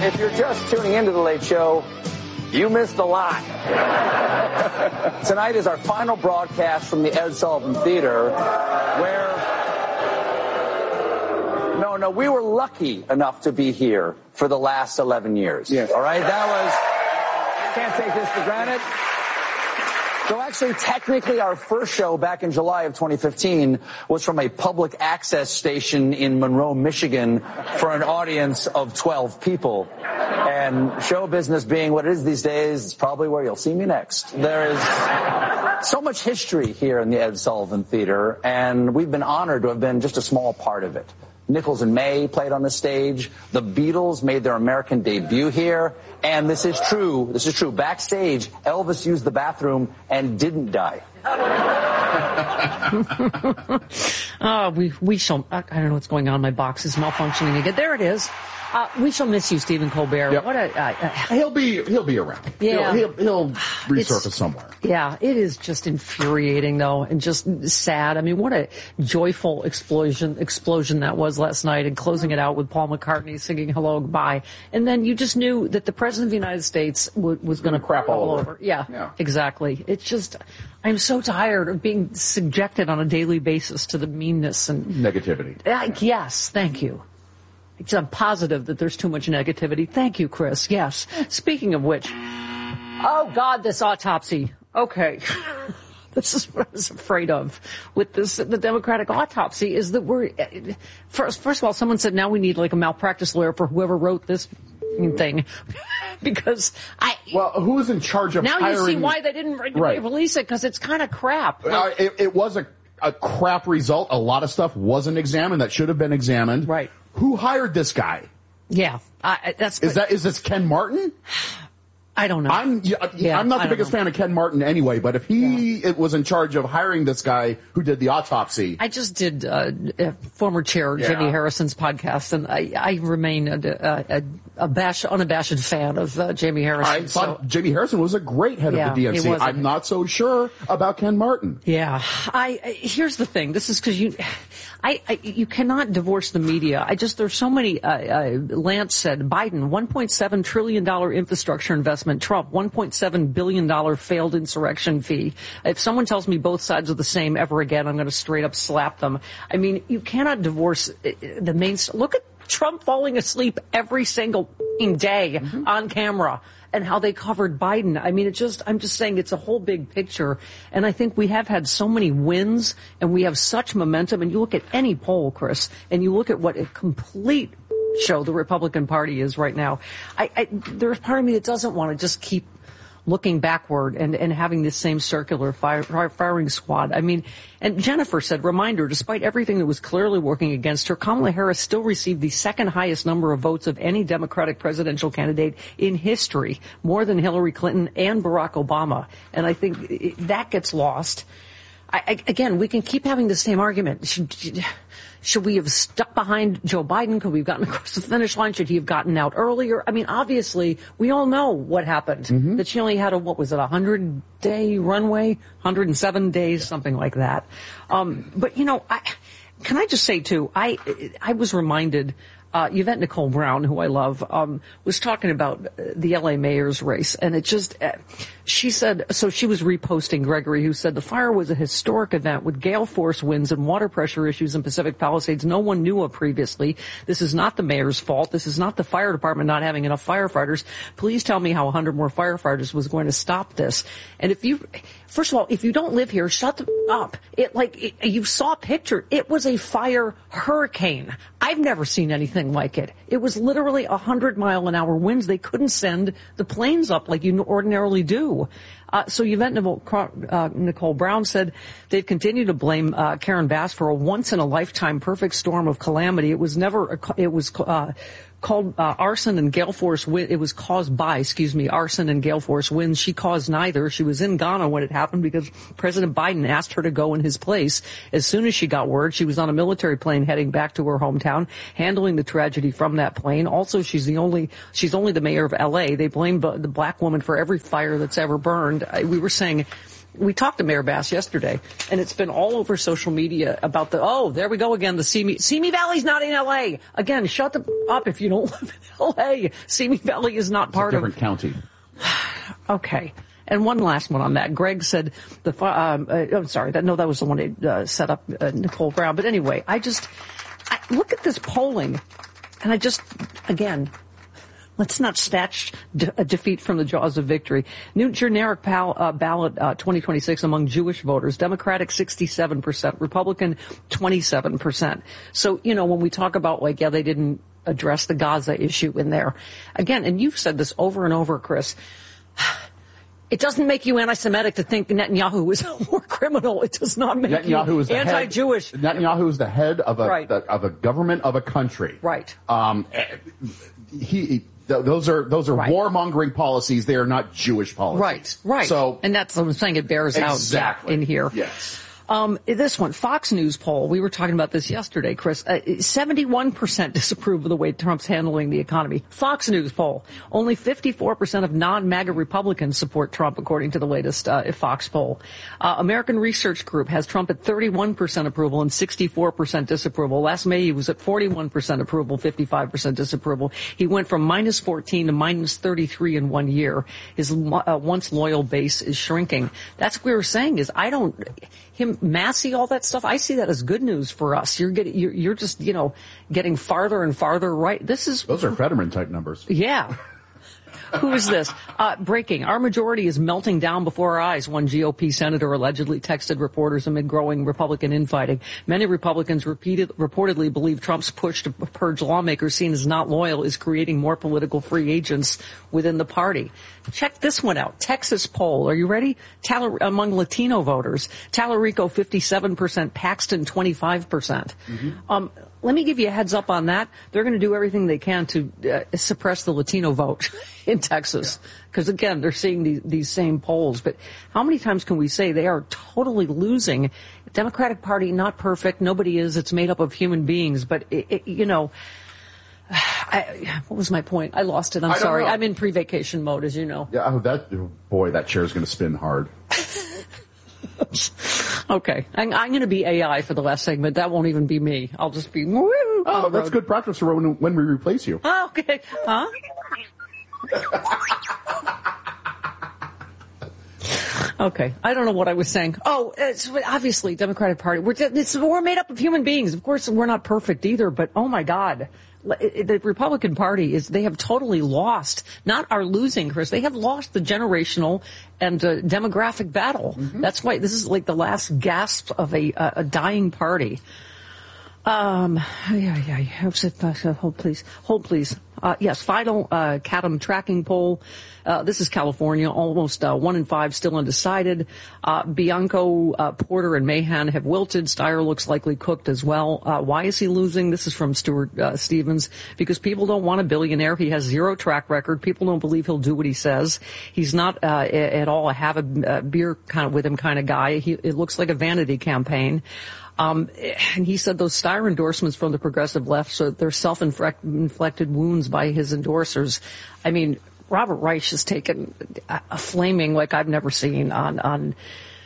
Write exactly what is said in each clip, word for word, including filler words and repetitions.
if you're just tuning into The Late Show, you missed a lot. Tonight is our final broadcast from the Ed Sullivan Theater, where... No, no, we were lucky enough to be here for the last eleven years. Yes. All right? That was... Can't take this for granted. So actually, technically, our first show back in July of twenty fifteen was from a public access station in Monroe, Michigan, for an audience of twelve people. And show business being what it is these days, it's probably where you'll see me next. There is so much history here in the Ed Sullivan Theater, and we've been honored to have been just a small part of it. Nichols and May played on the stage. The Beatles made their American debut here. And this is true. This is true. Backstage, Elvis used the bathroom and didn't die. Oh, we we shall. I don't know what's going on. My box is malfunctioning again. There it is. Uh, we shall miss you, Stephen Colbert. Yep. What a, uh, uh, he'll be he'll be around. Yeah, he'll, he'll, he'll resurface it's, somewhere. Yeah, it is just infuriating though, and just sad. I mean, what a joyful explosion explosion that was last night, and closing it out with Paul McCartney singing "Hello Goodbye," and then you just knew that the president of the United States w- was going to crap all over. over. Yeah, yeah, exactly. It's just, I'm so tired of being subjected on a daily basis to the meanness and negativity. Uh, yes, thank you. I'm positive that there's too much negativity. Thank you, Chris. Yes. Speaking of which, oh, God, this autopsy. Okay. This is what I was afraid of with this, the Democratic autopsy, is that we're, first, first of all, someone said now we need like a malpractice lawyer for whoever wrote this thing. Because I... Well, who is in charge of now hiring... Now you see why they didn't re- right. release it, because it's kind of crap. Like, uh, it, it was a, a crap result. A lot of stuff wasn't examined that should have been examined. Right. Who hired this guy? Yeah, I, that's... Is that is this Ken Martin? I don't know. I'm yeah, yeah, I'm not the I biggest know. fan of Ken Martin anyway, but if he yeah. it was in charge of hiring this guy who did the autopsy... I just did uh, uh, former chair yeah. Jimmy Harrison's podcast, and I, I remain a, a, a bash, unabashed fan of uh, Jamie Harrison. I thought so. Jimmy Harrison was a great head yeah, of the D N C. I'm not so sure about Ken Martin. Yeah. I, I here's the thing. This is because you... I, I, you cannot divorce the media. I just, there's so many, uh, uh, Lance said, Biden, one point seven trillion dollars infrastructure investment, Trump, one point seven billion dollars failed insurrection fee. If someone tells me both sides are the same ever again, I'm going to straight up slap them. I mean, you cannot divorce the main, look at Trump falling asleep every single day mm-hmm. on camera. And how they covered Biden. I mean, it just, I'm just saying it's a whole big picture. And I think we have had so many wins and we have such momentum. And you look at any poll, Chris, and you look at what a complete show the Republican Party is right now. I, I there's part of me that doesn't want to just keep looking backward and, and having this same circular fire, firing squad. I mean, and Jennifer said, reminder, despite everything that was clearly working against her, Kamala Harris still received the second highest number of votes of any Democratic presidential candidate in history, more than Hillary Clinton and Barack Obama. And I think that gets lost. I, I, again, we can keep having the same argument. Should, should we have stuck behind Joe Biden? Could we have gotten across the finish line? Should he have gotten out earlier? I mean, obviously, we all know what happened. Mm-hmm. That she only had a, what was it, a hundred-day runway? one hundred seven days, something like that. Um, but, you know, I, can I just say, too, I, I was reminded... Uh, Yvette Nicole Brown, who I love, um, was talking about the L A mayor's race, and it just, uh, she said, so she was reposting Gregory, who said the fire was a historic event with gale force winds and water pressure issues in Pacific Palisades no one knew of previously. This is not the mayor's fault. This is not the fire department not having enough firefighters. Please tell me how one hundred more firefighters was going to stop this. And if you, first of all, if you don't live here, shut up. It, like, it, you saw a picture. It was a fire hurricane. I've never seen anything like it. It was literally a hundred mile an hour winds. They couldn't send the planes up like you ordinarily do. Uh, so Yvette Nicole, uh, Nicole Brown said they've continued to blame uh, Karen Bass for a once in a lifetime perfect storm of calamity. It was never, a, it was uh, called uh, arson and gale force wind. It was caused by, excuse me, arson and gale force winds. She caused neither. She was in Ghana when it happened because President Biden asked her to go in his place. As soon as she got word, she was on a military plane heading back to her hometown, handling the tragedy from that plane. Also, she's the only, she's only the mayor of L A. They blame the black woman for every fire that's ever burned. We were saying, we talked to Mayor Bass yesterday, and it's been all over social media about the, oh, there we go again, the Simi, Simi Valley's not in L A. Again, shut the, up if you don't live in L A. Simi Valley is not it's part a different of. county. Okay. And one last one on that. Greg said the, um, uh, I'm sorry, that, no, that was the one that uh, set up uh, Nicole Brown. But anyway, I just, I look at this polling, and I just, again, let's not snatch de- a defeat from the jaws of victory. New generic pal- uh, ballot uh, twenty twenty-six among Jewish voters, Democratic sixty-seven percent, Republican twenty-seven percent. So, you know, when we talk about, like, yeah, they didn't address the Gaza issue in there. Again, and you've said this over and over, Chris, it doesn't make you anti-Semitic to think Netanyahu is a war criminal. It does not make Netanyahu you is the anti-Jewish. Head, Netanyahu is the head of a right. the, of a government of a country. Right. Um, he. Those are those are right. warmongering policies. They are not Jewish policies. Right, right. So, and that's what I'm saying. It bears exactly. out in here. Yes. Um, this one, Fox News poll, we were talking about this yesterday, Chris, uh, seventy-one percent disapprove of the way Trump's handling the economy. Fox News poll, only fifty-four percent of non-MAGA Republicans support Trump, according to the latest uh, Fox poll. Uh, American Research Group has Trump at thirty-one percent approval and sixty-four percent disapproval. Last May, he was at forty-one percent approval, fifty-five percent disapproval. He went from minus fourteen to minus thirty-three in one year. His uh, once loyal base is shrinking. That's what we were saying is I don't... Him, Massey, all that stuff, I see that as good news for us. You're getting, you're, you're just, you know, getting farther and farther right. This is... Those are Fetterman type numbers. Yeah. Who is this? Uh, breaking. Our majority is melting down before our eyes, one G O P senator allegedly texted reporters amid growing Republican infighting. Many Republicans repeated, reportedly believe Trump's push to purge lawmakers seen as not loyal is creating more political free agents within the party. Check this one out. Texas poll. Are you ready? Tal- among Latino voters. Tallarico, fifty-seven percent. Paxton, twenty-five percent. Mm-hmm. Um, let me give you a heads up on that. They're going to do everything they can to uh, suppress the Latino vote in Texas. Because, yeah. again, they're seeing these, these same polls. But how many times can we say they are totally losing? Democratic Party, not perfect. Nobody is. It's made up of human beings. But, it, it, you know... I, what was my point? I lost it. I'm sorry. Know. I'm in pre-vacation mode, as you know. Yeah, oh, that boy, that chair is going to spin hard. Okay, I'm, I'm going to be A I for the last segment. That won't even be me. I'll just be. Woo, oh, that's good practice for when, when we replace you. Oh, okay. Huh? Okay, I don't know what I was saying. Oh, it's obviously Democratic Party. We're it's, we're made up of human beings. Of course, we're not perfect either. But oh my God. The Republican Party is, they have totally lost, not are losing, Chris, they have lost the generational and uh, demographic battle. Mm-hmm. That's why this is like the last gasp of a, a, a dying party. Um, yeah, yeah, yeah. Hold please. Hold please. Uh, yes, final, uh, Catum tracking poll. Uh, this is California, almost, uh, one in five still undecided. Uh, Bianco, uh, Porter and Mahan have wilted. Steyer looks likely cooked as well. Uh, why is he losing? This is from Stuart, uh, Stevens. Because people don't want a billionaire. He has zero track record. People don't believe he'll do what he says. He's not, uh, at all a have a, a beer kind of with him kind of guy. He, it looks like a vanity campaign. Um, and he said those Steyer endorsements from the progressive left, so they're self-inflicted wounds by his endorsers. I mean, Robert Reich has taken a, a flaming like I've never seen on, on,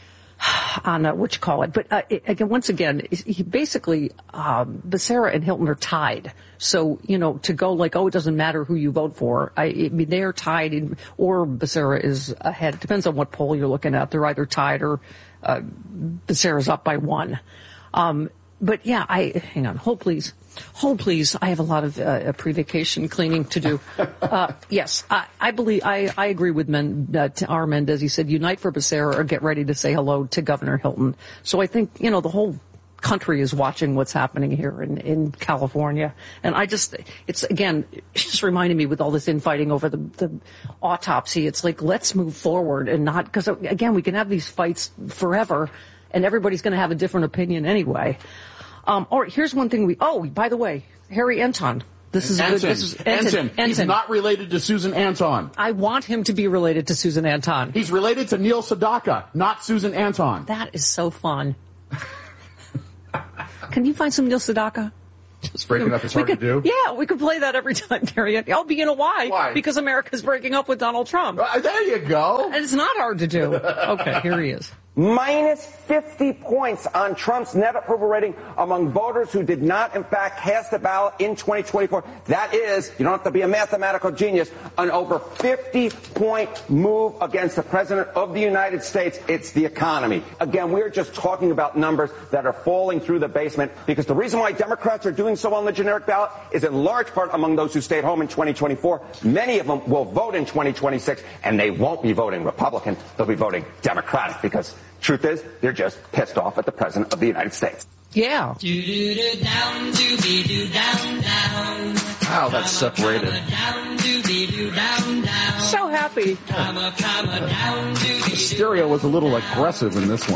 on uh, what you call it. But, uh, again, once again, he basically, um, Becerra and Hilton are tied. So, you know, to go like, oh, it doesn't matter who you vote for. I, I mean, they're tied in, or Becerra is ahead. It depends on what poll you're looking at. They're either tied or, uh, Becerra's up by one. Um, but yeah, I, hang on, hold please. Hold please. I have a lot of, uh, pre-vacation cleaning to do. Uh, yes, I, I believe, I, I agree with Men, uh, R. Mendez. He said, unite for Becerra or get ready to say hello to Governor Hilton. So I think, you know, the whole country is watching what's happening here in, in California. And I just, it's again, it's just reminding me with all this infighting over the, the autopsy. It's like, let's move forward and not, because again, we can have these fights forever. And everybody's going to have a different opinion anyway. Um, all right, here's one thing we, oh, by the way, Harry Enton. This is Anton. good. This is Enton. Enton. He's not related to Susan Anton. I want him to be related to Susan Anton. He's related to Neil Sedaka, not Susan Anton. That is so fun. Can you find some Neil Sedaka? Just breaking up is hard could, to do? Yeah, we could play that every time, Gary. Oh, but you know why? Why? Because America's breaking up with Donald Trump. Uh, there you go. And it's not hard to do. Okay, here he is. Minus fifty points on Trump's net approval rating among voters who did not, in fact, cast a ballot in twenty twenty-four. That is, you don't have to be a mathematical genius, an over fifty point move against the President of the United States. It's the economy. Again, we're just talking about numbers that are falling through the basement, because the reason why Democrats are doing so on the generic ballot is in large part among those who stayed home in twenty twenty-four. Many of them will vote in twenty twenty-six, and they won't be voting Republican. They'll be voting Democratic, because truth is, they're just pissed off at the President of the United States. Yeah. Wow, that's separated. So happy. The stereo was a little aggressive in this one.